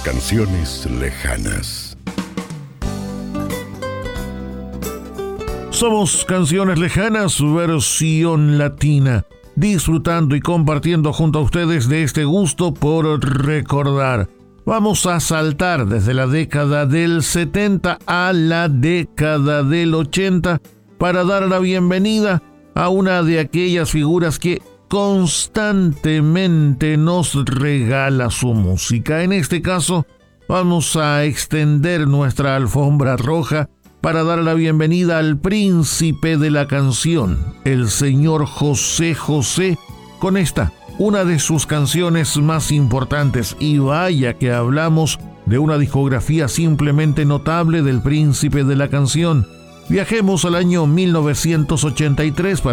Canciones lejanas. Somos Canciones Lejanas, versión latina, disfrutando y compartiendo junto a ustedes de este gusto por recordar. Vamos a saltar desde la década del 70 a la década del 80 para dar la bienvenida a una de aquellas figuras que constantemente nos regala su música. En este caso, vamos a extender nuestra alfombra roja para dar la bienvenida al príncipe de la canción, el señor José José, con esta, una de sus canciones más importantes. Y vaya que hablamos de una discografía simplemente notable del príncipe de la canción. Viajemos al año 1983